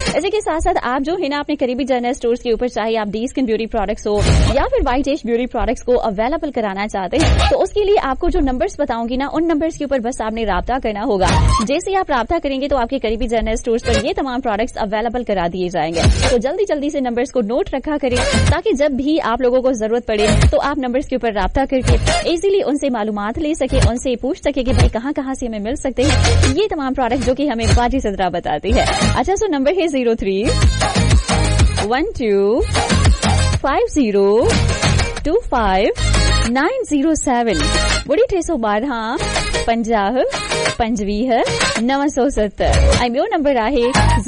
इसी के साथ साथ आप जो है ना अपने करीबी जनरल स्टोर्स के ऊपर चाहे आप डी स्किन ब्यूटी प्रोडक्ट्स हो या फिर वाइट एज ब्यूटी प्रोडक्ट्स को अवेलेबल कराना चाहते हैं, तो उसके लिए आपको जो नंबर्स बताऊंगी ना, उन नंबर्स के ऊपर बस आपने राब्ता करना होगा। जैसे ही आप राब्ता करेंगे तो आपके करीबी जनरल स्टोर्स पर ये तमाम प्रोडक्ट्स अवेलेबल करा दिए जाएंगे। तो जल्दी जल्दी से नंबर्स को नोट रखा करें ताकि जब भी आप लोगों को जरूरत पड़े तो आप नंबर्स के ऊपर राब्ता करके इजीली उनसे मालूमात ले सके, उनसे पूछ सके कि भाई कहाँ कहाँ से हमें मिल सकते हैं ये तमाम प्रोडक्ट जो कि हमें बाजी सदरा बताती है। अच्छा, सो नंबर है 03-12-50-25-907 बुढ़ी 312 50 25 970। ऐं ॿियो नंबर आहे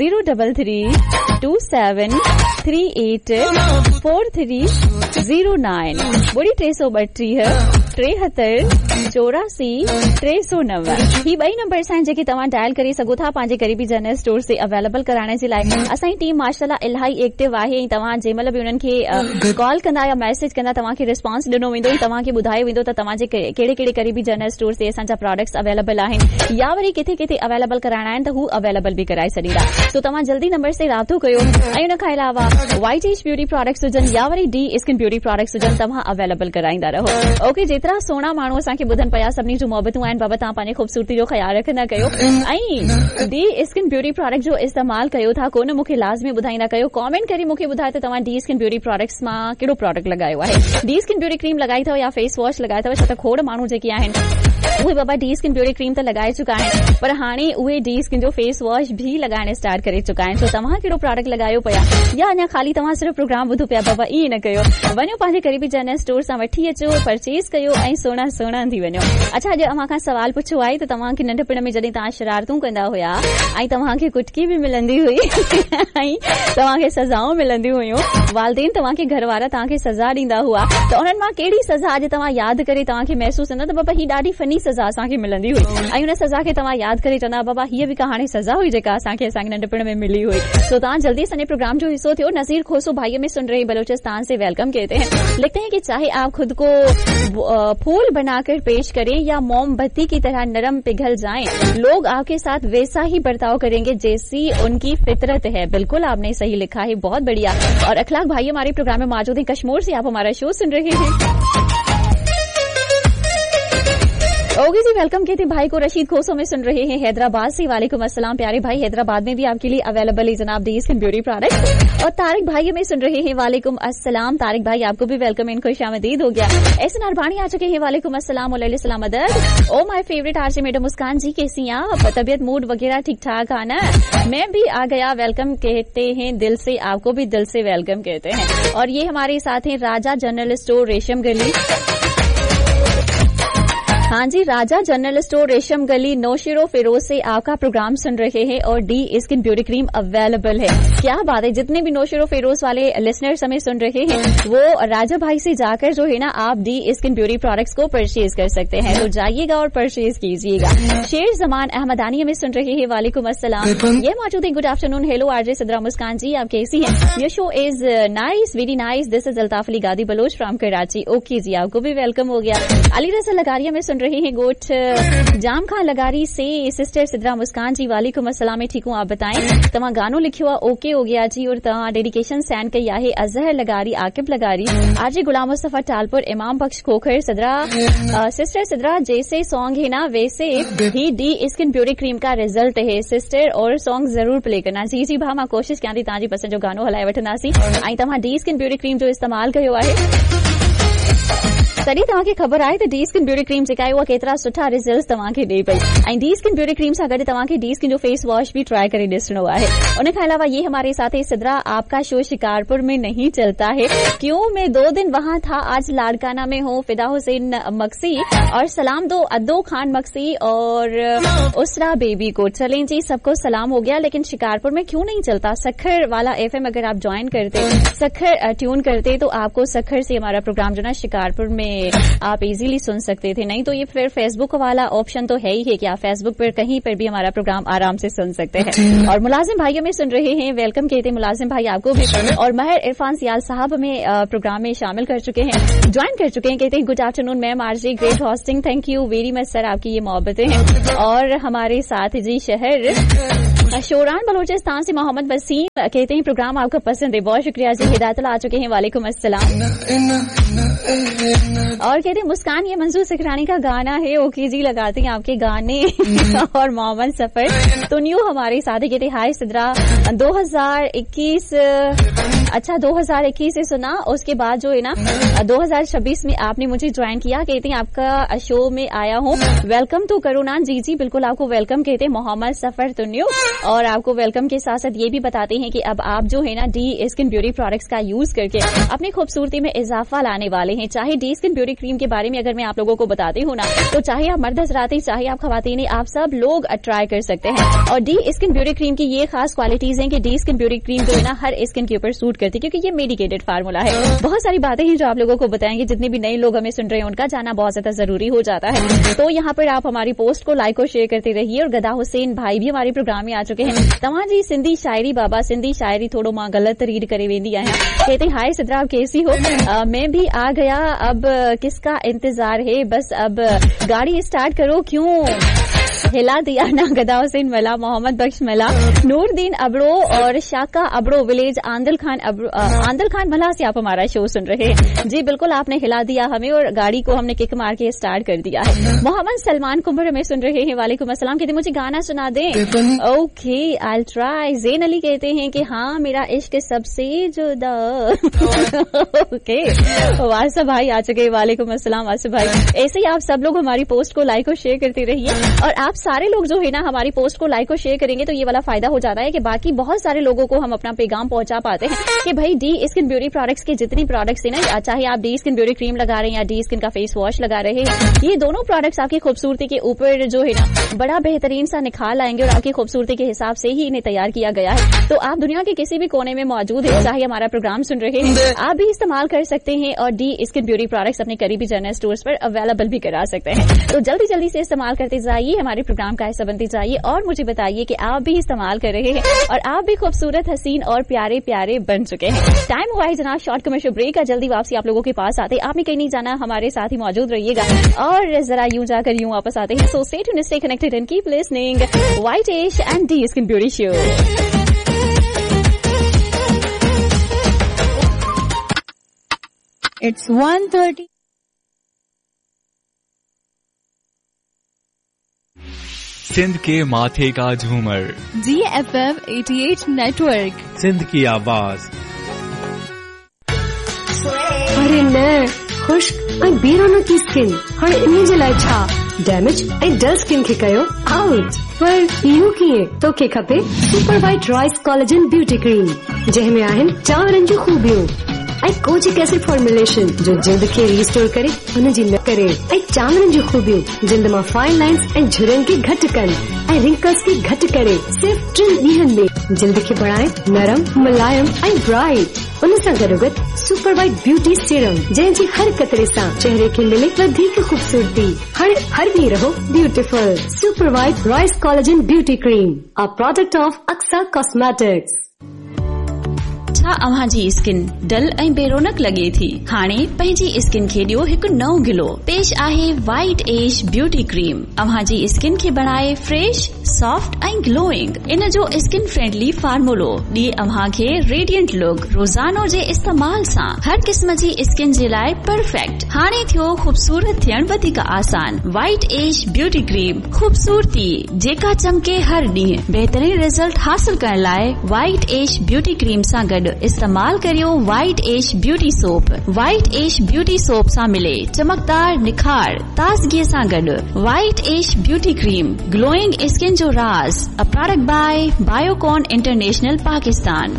033-2738-4309 बुढ़ी 332 73 84 309। ही ॿई नंबर्स आहिनि जेके तव्हां डायल करे सघो था पंहिंजे करीबी जनरल स्टोर से अवेलेबल कराइण जे लाइ। असांजी टीम माशाल्लाह इलाही एक्टिव आहे ऐं तव्हां जंहिं महिल बि उन्हनि खे कॉल कंदा या मैसेज कंदा तव्हांखे रिस्पॉन्स ॾिनो वेंदो ऐं तव्हांखे ॿुधायो वेंदो त तव्हांजे कहिड़े कहिड़े करीबी जनरल स्टोर से असांजा प्रोडक्ट्स अवेलेबल आहिनि या वरी किथे किथे अवेलेबल कराइणा आहिनि त हू अवेलेबल बि कराए छॾींदा। सो तव्हां जल्दी नंबर से राब्तो कयो ऐं उन खां अलावा वाइट एज ब्यूटी प्रोडक्ट्स हुजनि या वरी डी स्किन ब्यूटी प्रोडक्ट्स हुजनि तव्हां अवेलेबल कराईंदा रहो। ओके, जेतिरा सोना माण्हू असांखे ॿुधनि पिया सभिनी जूं मोहबतूं आहिनि, बाबा तव्हां पंहिंजे ख़ूबसूरती जो ख्याल रखंदा कयो ऐं डी स्किन ब्यूटी प्रोडक्ट जो इस्तेमाल कयो था कोन मूंखे लाज़मी ॿुधाईंदा कयो। कॉमेंट करे मूंखे ॿुधायो त तव्हां डी स्किन ब्यूटी प्रोडक्ट्स मां कहिड़ो प्रोडक्ट लॻायो आहे। डी स्किन ब्यूटी क्रीम लॻाई अथव या फेस वॉश लॻायो अथव? छो त खोड़ माण्हू जेके आहिनि उहे बाबा डी स्किन ब्यूटी क्रीम त लॻाए चुका आहिनि पर हाणे उहे डी स्किन जो फेस वॉश भी लगाइण स्टार्ट करे चुका आहिनि। तो तव्हां कहिड़ो प्रोडक्ट लॻायो पिया या अञा ख़ाली तव्हां सिर्फ़ प्रोग्राम ॿुधो पिया? बाबा ईअं न कयो, वञो पंहिंजे करीबी जनरल स्टोर सां वठी अचो, परचेज कयो ऐं सोना सोना थी वञो। अच्छा, अॼु अव्हां खां सवाल पुछो आहे त तव्हांखे नंढपण में जॾहिं तव्हां शरारतूं कंदा हुया ऐं तव्हांखे कुटकी बि मिलंदी हुई ऐं तव्हांखे सज़ाऊं मिलंदियूं हुयूं, वालदेन तव्हांखे घर वारा तव्हांखे सज़ा ॾींदा हुआ, त उन्हनि मां कहिड़ी सज़ा अॼु तव्हां यादि करे तव्हांखे महसूस कंदा त बाबा ही ॾाढी फनी सज़ा असांखे मिलंदी हुई ऐं उन सज़ा खे तव्हां यादि करे चवंदा बाबा हीअ बि कहाणी सज़ा हुई जेका असांखे नंढपण में मिली हुई। तो तव्हां जल्दी असांजे प्रोग्राम जो हिस्सो थियो। नज़ीर खोसो भाई में सुन रहे बलोचिस्तान से वेलकम कहते हैं, लिखते हैं कि चाहे आप खुद को फूल बनाकर पेश करें या मोमबत्ती की तरह नरम पिघल जाएं, लोग आपके साथ वैसा ही बर्ताव करेंगे जैसी उनकी फितरत है। बिल्कुल आपने सही लिखा है, बहुत बढ़िया। और अखलाक भाई हमारे प्रोग्राम में मौजूद है, कश्मीर से आप हमारा शो सुन रहे हैं। ओके जी, वेलकम कहते भाई को। रशीद खोसो में सुन रहे हैं हैदराबाद से, वालेकुम अस्सलाम प्यारे भाई। हैदराबाद में भी आपके लिए अवेलेबल है जनाब डी स्किन ब्यूटी प्रोडक्ट। और तारिक भाई में सुन रहे हैं, वालेकुम अस्सलाम तारिक भाई, आपको भी वेलकम इन खुशामदीद हो गया। एहसन अरबानी आ चुके हैं, वालेकुम अस्सलाम वालेकुम मदद। Oh my favourite RJ madam Muskan जी, कैसी हैं आप? तबियत मूड वगैरह ठीक ठाक है ना? मैं भी आ गया, वेलकम कहते हैं दिल से, आपको भी दिल से वेलकम कहते हैं। और ये हमारे साथ हैं राजा जनरल स्टोर रेशम गली। हाँ जी, राजा जनरल स्टोर रेशम गली नौशेरो फिरोज से आपका प्रोग्राम सुन रहे हैं और D skin beauty cream available है। क्या बात है, जितने भी नौशेरो फिरोज वाले लिसनर्स हमें सुन रहे हैं वो राजा भाई से जाकर जो है ना आप डी स्किन ब्यूटी प्रोडक्ट्स को परचेज कर सकते हैं, तो जाइएगा और परचेज कीजिएगा। शेर जमान अहमदानी हमें सुन रहे हैं, वालेकुम अस्सलाम, ये मौजूद है। Good afternoon, hello RJ Sidra Muskan जी, आप कैसी हैं? Your show is nice, very nice. This is Altaf Ali गादी बलोच फ्रॉम कराची। ओके जी, आपको भी वेलकम हो गया। अली रजा लगारिया में सुन रहे हैं, गोट जाम खां लगारी से सिस्टर सिद्रा मुस्कान जी, वालेकुम अस्सलाम, ठीक हूँ, आप बताएं। तव्हां गानो लिखियो आहे, ओके हो गया जी। और तव्हां डेडिकेशन सेंड कई आहे अजहर लगारी, आकिब लगारी, आरजे गुलाम मुस्तफा टालपुर, इमाम बख्श खोखर, सिद्रा सिस्टर सिद्रा जैसे सॉन्ग है ना वैसे ही डी स्किन ब्यूटी क्रीम का रिजल्ट है सिस्टर, और सॉन्ग जरूर प्ले करना। जी जी भाउ, मां कोशिश कयां थी तव्हांजी पसंदि जो गानो हलाए वठंदासीं। ऐं तव्हां डी स्किन ब्यूटी क्रीम जो इस्तेमाल कयो आहे तॾहिं तव्हांखे ख़बर आहे त डी स्किन ब्यूटी क्रीम जेका आहे उहा केतिरा सुठा रिज़ल्ट तव्हांखे ॾे पई। ऐं डी स्किन ब्यूटी क्रीम सां गॾु तव्हांखे डी स्किन जो फेस वॉश भी ट्राई करे ॾिसणो आहे। उन खां अलावा ये हमारे साथ है सिद्रा, आपका शो शिकारपुर में नहीं चलता है क्यों? मैं 2 दिन वहां था, आज लाड़काना में हूँ। फिदा हुसैन मक्सी और सलाम दो अद्दो खान मक्सी और उसरा बेबी को। चलें जी, सबको सलाम हो गया। लेकिन शिकारपुर में क्यों नहीं चलता? सखर वाला FM अगर आप ज्वाइन करते, सखर ट्यून करते तो आपको सखर से हमारा प्रोग्राम जो ना शिकारपुर में आप इजीली सुन सकते थे। नहीं तो ये फिर फेसबुक वाला ऑप्शन तो है ही है कि आप फेसबुक पर कहीं पर भी हमारा प्रोग्राम आराम से सुन सकते हैं। और मुलाजिम भाइयों में सुन रहे हैं, वेलकम कहते हैं मुलाजिम भाई आपको भी। और महर इरफान सियाल साहब हमें प्रोग्राम में शामिल कर चुके हैं, ज्वाइन कर चुके हैं। कहते हैं good afternoon ma'am, RJ great hosting, thank U very much sir, आपकी ये मोहब्बतें हैं। और हमारे साथ जी शहर शोरान बलोचिस्तान से मोहम्मद वसीम कहते हैं प्रोग्राम आपका पसंद है, बहुत शुक्रिया जी। हिदायतुल्लाह आ चुके हैं, वालेकुम अस्सलाम। और कहते हैं मुस्कान ये मंजूर सिकरानी का गाना है, ओके जी लगाते हैं आपके गाने। और मोहम्मद सफर तो न्यू हमारे साथ कहते हाय सिद्रा 2021 अच्छा 2021 से सुना, उसके बाद जो है ना 2026 में आपने मुझे ज्वाइन किया, कहते हैं आपका शो में आया हूँ, वेलकम तो करो ना। जी जी बिल्कुल आपको वेलकम कहते हैं मोहम्मद सफर तो न्यू। और आपको वेलकम के साथ साथ ये भी बताते हैं कि अब आप जो है ना डी स्किन ब्यूटी प्रोडक्ट्स का यूज करके अपनी खूबसूरती में इजाफा लाने वाले हैं। चाहे डी स्किन ब्यूटी क्रीम के बारे में अगर मैं आप लोगों को बताती हूँ ना, तो चाहे आप मर्द हजराती चाहे आप खवातीनी, आप सब लोग ट्राई कर सकते हैं। और डी स्किन ब्यूटी क्रीम की ये खास क्वालिटीज हैं कि डी स्किन ब्यूटी क्रीम जो है ना हर स्किन के ऊपर सूट करती है, क्योंकि ये मेडिकेटेड फार्मूला है। बहुत सारी बातें हैं जो आप लोगों को बताएंगे, जितने भी नए लोग हमें सुन रहे हैं उनका जाना बहुत ज्यादा जरूरी हो जाता है। तो यहाँ पर आप हमारी पोस्ट को लाइक और शेयर करते रहिए। और गदा हुसैन भाई भी हमारे प्रोग्राम में आ चुके हैं। तमा जी सिंधी शायरी बाबा सिंधी शायरी थोड़ो मां गलत रीड करे वेंदी है, कहते हाय सिद्रा आप कैसी हो, मैं भी आ गया, अब किसका इंतजार है, बस अब गाड़ी स्टार्ट करो, क्यों हिला दिया ना। गदा हुसैन मला, मोहम्मद बख्श मला, नूरदीन अबड़ो और शाका अबड़ो विलेज आंदल खान मला से आप हमारा शो सुन रहे हैं। जी बिल्कुल आपने हिला दिया हमें और गाड़ी को हमने किक मार के स्टार्ट कर दिया है। मोहम्मद सलमान कुंभर हमें सुन रहे हैं, वालेकुम अस्सलाम, कहते मुझे गाना सुना दें। Okay I try. Jain Ali कहते हैं कि हाँ मेरा इश्क सबसे जुदा। ओके वासिफ भाई आ चुके, वालेकुम अस्सलाम वासिफ भाई। ऐसे ही आप सब लोग हमारी पोस्ट को लाइक और शेयर करते रहिए। और आप सारे लोग जो है ना हमारी पोस्ट को लाइक और शेयर करेंगे तो ये वाला फायदा हो जाता है कि बाकी बहुत सारे लोगों को हम अपना पैगाम पहुंचा पाते हैं कि भाई डी स्किन ब्यूटी प्रोडक्ट्स के जितनी प्रोडक्ट्स है ना, चाहे आप डी स्किन ब्यूटी क्रीम लगा रहे हैं या डी स्किन का फेस वॉश लगा रहे हैं, ये दोनों प्रोडक्ट्स आपकी खूबसूरती के ऊपर जो है ना बड़ा बेहतरीन सा निखार लाएंगे और आपकी खूबसूरती के हिसाब से ही इन्हें तैयार किया गया है। तो आप दुनिया के किसी भी कोने में मौजूद है, चाहे हमारा प्रोग्राम सुन रहे हैं, आप भी इस्तेमाल कर सकते हैं और डी स्किन ब्यूटी प्रोडक्ट्स अपने करीबी जनरल स्टोर्स पर अवेलेबल भी करा सकते हैं। तो जल्दी जल्दी से इस्तेमाल करते जाइए, हमारे प्रोग्राम का हिस्सा बनते जाइए और मुझे बताइए कि आप भी इस्तेमाल कर रहे हैं और आप भी खूबसूरत हसीन और प्यारे प्यारे बन चुके हैं। टाइम हुआ है जनाब शॉर्ट कमर्शियल ब्रेक का, जल्दी वापसी आप लोगों के पास आते, आपने कहीं नहीं जाना, हमारे साथ ही मौजूद रहिएगा और जरा यूं जाकर यूं वापस आते हैं। So stay tuned, stay connected and keep listening white ash and D skin beauty show. It's 1:30. Sindh के माथे का झूमर, DFM 88 नेटवर्क, सिंध की आवाज। अरे न खुश्क ऐं बेरोनो की स्किन हाणे इन जे लाइ छा डैमेज ऐं डल स्किन खे कयो आउट। पर इहो कीअं? तोखे खपे super white rice collagen beauty cream, जंहिंमें आहिनि चांवरनि जूं खूबियूं ऐं कोजिक एसिड फॉर्मुलेशन जो जिल्द खे रिस्टोर करे हुनजी न करे, ऐं चांवरनि जूं खूबियूं जिल्द मां फाइन लाइन्स ऐं झुरियुनि खे घटि कनि ऐं रिंकल्स खे घटि करे सिर्फ़ 3 ॾींहनि में जिल्द खे बणाए नरम मुलायम ऐं ब्राइट। उन सां गॾोगॾु सुपर वाइट ब्यूटी सीरम जंहिंजी हर कतरे सां चेहरे खे मिले वधीक खूबसूरती। हाणे हर ॾींहुं रहो beautiful. Super white rice collagen beauty cream, a product of Aqsa cosmetics. छा अव्हां जी स्किन डल ऐं बेरोनक लॻे थी? हाणे पंहिंजी स्किन खे ॾियो हिकु नओं गिलो। पेश आहे वाइट एश ब्यूटी क्रीम। अव्हां जी स्किन खे बणाए फ्रेश, सॉफ्ट ऐं ग्लोइंग। इन जो स्किन फ्रेंडली फार्मूलो ॾिए अव्हां खे रेडियंट लुक। रोज़ानो जे इस्तेमाल सां हर क़िस्म जी स्किन जे लाइ परफेक्ट। हाणे थियो खूबसूरत थियण वधीक आसान। वाइट एश ब्यूटी क्रीम, खूबसूरती जेका चमके हर ॾींहुं। बहितरीन रिज़ल्ट हासिल करण लाइ वाइट एश ब्यूटी क्रीम सां गॾु इस्तेमाल करियो वाइट एश ब्यूटी सोप। वाइट एश ब्यूटी सोप सां मिले चमकदार निखार ताज़गीअ सां गॾु। वाइट एश ब्यूटी क्रीम, ग्लोइंग स्किन जो राज, a product by Biocon international Pakistan.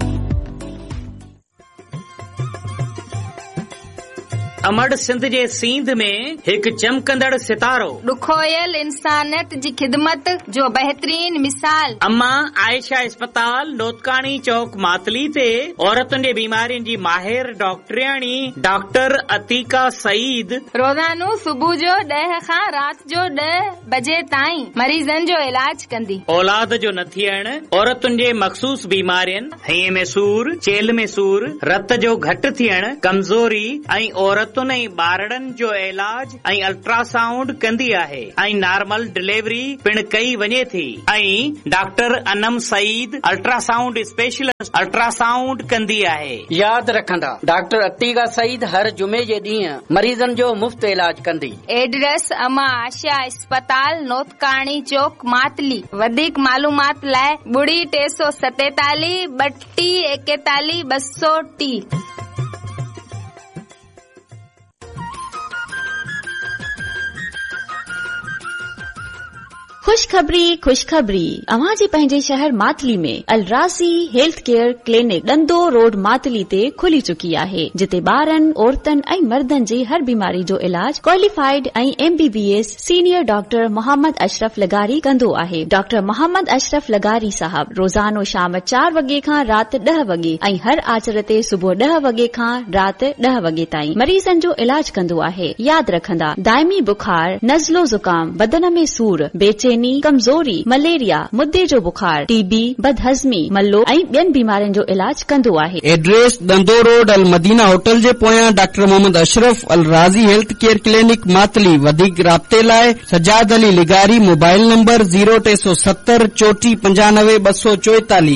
अमड़ Sindh जे सींध में हिकु चमकंदड़ सितारो, ॾुखोयल इंसानियत जी ख़िदमत जो बहितरीन मिसाल। अम्मा आयशा अस्पताल लोतकानी चौक मातली ते औरतुनि जे बीमारियुनि जी माहिर डॉक्टरियाणी डॉक्टर अतीका सईद रोज़ानो सुबुह जो 10 खां राति जो 10 बजे ताईं मरीज़नि जो इलाज कंदी। औलाद जो न थियण, औरतुनि जे मख़सूस बीमारियुनि, हईअ में सूर, चेल में सूर, रत जो घटि थियण, कमज़ोरी ऐं औरत औरतुनि ऐं ॿारड़नि जो इलाज ऐं अल्ट्रासाउंड कंदी आहे ऐं नॉर्मल डिलीवरी पिण कई वञे थी ऐं doctor Anam Saeed ultrasound specialist ultrasound कंदी आहे। यादि रखंदा डॉक्टर अतीका सईद हर जुमे जे ॾींहुं मरीज़नि जो मुफ़्त इलाज कंदी। एड्रेस अमा आशा अस्पताल नोतकाणी चौक मातली। वधीक मालूमात लाइ 347 32 41 230। खुशखबरी अवां जे पंहिंजे शहर मातली में अलरासी health care clinic डंदो road Matali ते खुली चुकी आहे, जिते ॿारनि औरतनि ऐं मर्दनि जी हर बीमारी जो इलाज क्वालिफाइड ऐं MBBS senior doctor Mohammad Ashraf लगारी कंदो आहे। डॉक्टर मोहम्मद अशरफ लगारी साहब रोज़ानो शाम 4 वॻे खां राति 10 वॻे ऐं हर आचर ते सुबुह 10 वॻे खां राति 10 वॻे ताईं मरीज़नि जो इलाज कंदो आहे। यादि रखंदा दाइमी बुखार, नज़लो ज़ुकाम, बदन में सूर, बेचैनी, कमजोरी, मलेरिया, मुद्दे जो बुखार, TB, बदहज़मी, मल्लो ऐं ॿियनि बीमारियुनि जो इलाज कंदो आहे। एड्रेस दंदो रोड अल मदीना होटल जे पोयां डॉक्टर मोहम्मद अशरफ अल राज़ी हेल्थ केयर क्लिनिक मातली। वधीक राब्ते लाइ सजाद अली लिगारी मोबाइल नंबर 0370 34 95 244।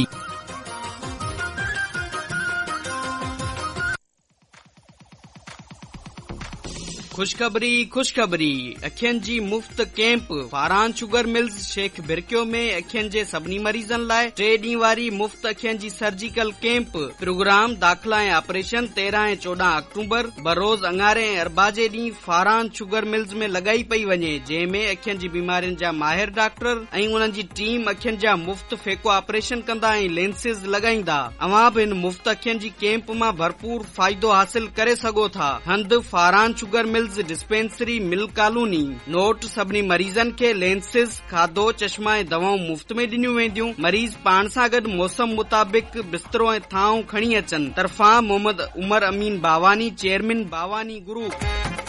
खुशखबरी अखियुनि जी मुफ़्त camp Faran sugar mills Sheikh बिरकियो में अखियुनि जे सभिनी मरीज़नि लाइ 3 ॾींहं वारी मुफ़्त अखियुनि जी सर्जिकल कैंप प्रोग्राम दाख़िला ऐं ऑपरेशन 13 ऐं 14 अक्टूबर बरोज़ अंगारे ऐं अरबा जे ॾींहुं फारान शुगर मिल्स में लगाई पई वञे, जंहिंमें अखियुनि जी बीमारियुनि जा माहिर डॉक्टर ऐं उन्हनि जी टीम अखियुनि जा मुफ़्त फेको ऑपरेशन कंदा ऐं लेंसिस लॻाईंदा। अवां बि हिन मुफ़्त अखियुनि जी कैंप मां भरपूर फ़ाइदो हासिल करे सघो था। हंधि Faran sugar mills dispensary mill colony. Note सभिनी मरीज़नि खे लेंसिस, खाधो, चश्मा ऐं दवाऊं मुफ़्त में ॾिनियूं वेंदियूं। मरीज़ पाण सां गॾु मौसम मुताबिक बिस्तरो ऐं थांव खणी अचनि। तरफ़ां मोहम्मद उमर अमीन बावानी, चेयरमैन बावानी ग्रुप।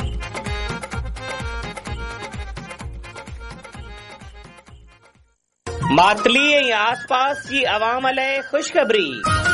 मातली ऐं आसपास जी अवाम लाइ खुशखबरी।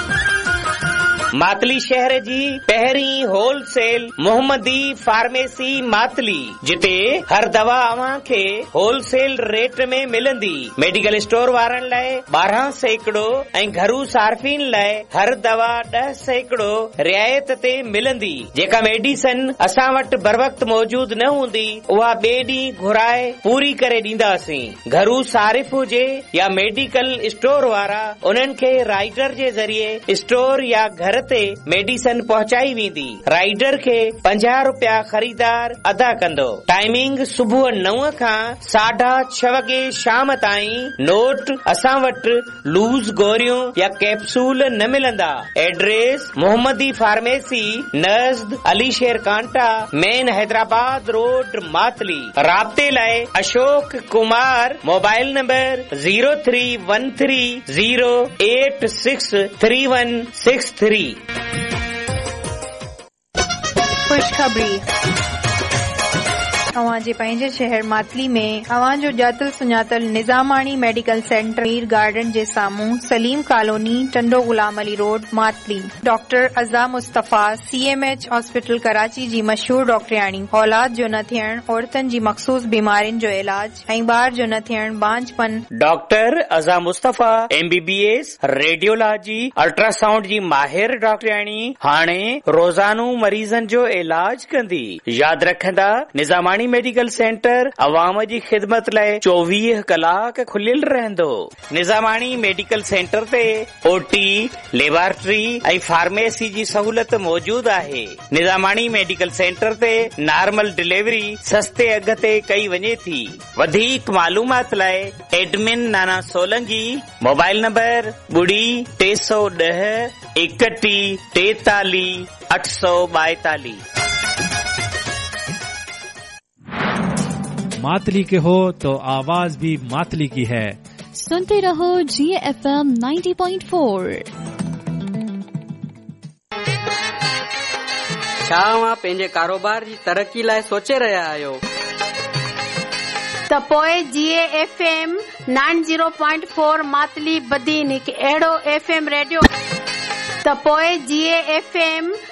मातली शहर जी पहिरीं होलसेल मोहम्मदी फार्मेसी मातली, जिते हर दवा अवां खे होलसेल रेट में मिलंदी। मेडिकल स्टोर वारनि लाइ 12% ऐं घरू सार्फिन लाइ हर दवा 10% रियायत ते मिलंदी। जेका मेडिसिन असां वटि बर वक्त मौजूद न हूंदी उहा ॿिए ॾींहुं घुराए पूरी करे ॾींदासीं। घरू सारिफ हुजे या मेडिकल स्टोर वारा उन्हनि खे राइडर जे ज़रिए स्टोर या घर ते मेडिसिन पहुचाई वेंदी। राइडर खे 50 रुपया ख़रीदार अदा कंदो। टाइमिंग सुबुह 9 खां 6:30 वॻे शाम ताईं। नोट असां वटि लूज़ गोरियूं या कैप्सूल न मिलंदा। एड्रेस मोहम्मदी फार्मेसी नज़द अली शेर कांटा, मेन हैदराबाद रोड मातली। राब्ते लाइ अशोक कुमार, मोबाइल नंबर 0313086363। खुशखबरी अवां जे पंहिंजे शहर मातली में अवां जो ॼातल सुञातल निज़ामाणी मेडिकल सेंटर मीर गार्डन जे साम्हूं Salim colony, Tando Ghulam Ali road Matali. Doctor अज़ा मुस्तफ़ा CMH हॉस्पिटल कराची जी मशहूर डॉक्टरियाणी। औलाद जो न थियण, औरतनि जी मखसूस बीमारियुनि जो इलाज ऐं ॿार जो न थियण, बांझपन। डॉक्टर अज़ा मुस्तफ़ा MBBS रेडियोलॉजी अल्ट्रासाउंड जी माहिर डॉक्टरियाणी हाणे रोज़ानो मरीज़नि जो इलाज कंदी। यादि रखंदा निज़ामाणी मेडिकल सेंटर अवाम जी ख़िदमत लाइ 24 कलाक खुलियल रहंदो। निज़ामाणी मेडिकल सेंटर ते OT, लेबोरेटरी ऐं फार्मेसी जी सहूलत मौजूद आहे। निज़ामाणी मेडिकल सेंटर ते नॉर्मल डिलीवरी सस्ते अघ ते कई वञे थी। वधीक मालूमात लाइ एडमिन नाना सोलंगी, मोबाइल नंबर 0310 31 43 842। मातली के हो तो आवाज भी मातली की है। सुनते रहो GFM 90.4। छा तव्हां पंहिंजे कारोबार जी तरक़ी लाइ सोचे रहिया आहियो? त पोइ GFM 90.4 मातली बदीन हिकु अहिड़ो FM रेडियो। त पोइ GFM